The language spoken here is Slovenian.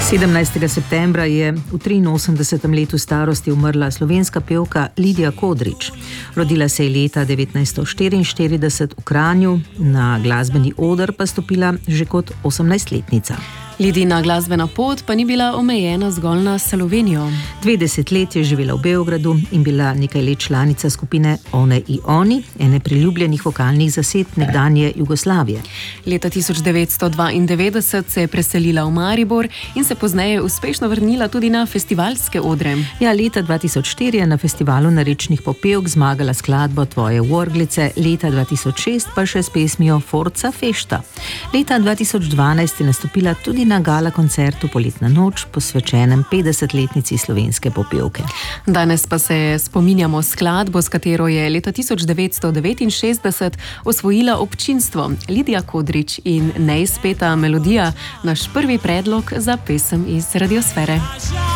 17. septembra je v 83. letu starosti umrla slovenska pevka Lidija Kodrič. Rodila se je leta 1944 v Kranju, na glasbeni oder pa stopila že kot 18-letnica. Lidina glasbena pot pa ni bila omejena zgolj na Slovenijo. 20 let je živela v Beogradu in bila nekaj let članica skupine One i oni, ene priljubljenih vokalnih zasedb nekdanje Jugoslavije. Leta 1992 se je preselila v Maribor in se pozneje uspešno vrnila tudi na festivalske odre. Ja, leta 2004 je na festivalu Narečnih popevk zmagala skladbo Tvoje v Orglice, leta 2006 pa še s pesmijo Forza Fešta. Leta 2012 je nastopila tudi na gala koncertu Poletna noč, posvečenem 50-letnici slovenske popevke. Danes pa se spominjamo skladbo, s katero je leta 1969 osvojila občinstvo. Lidija Kodrič in neizpeta melodija, naš prvi predlog za pesem iz radiosfere.